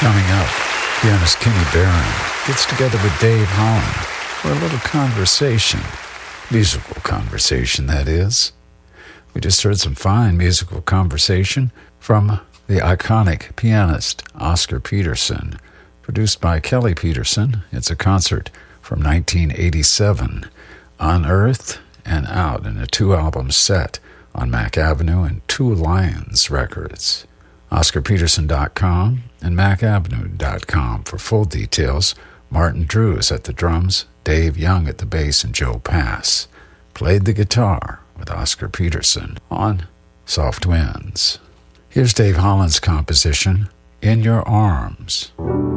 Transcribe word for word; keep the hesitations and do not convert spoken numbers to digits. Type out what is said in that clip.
Coming up, pianist Kenny Barron gets together with Dave Holland for a little conversation. Musical conversation, that is. We just heard some fine musical conversation from the iconic pianist Oscar Peterson, produced by Kelly Peterson. It's a concert from nineteen eighty-seven, Unearthed and Out, in a two-album set on Mack Avenue and Two Lions Records. Oscar Peterson dot com and Mack Avenue dot com for full details. Martin Drews at the drums, Dave Young at the bass, and Joe Pass played the guitar with Oscar Peterson on Soft Winds. Here's Dave Holland's composition, In Your Arms.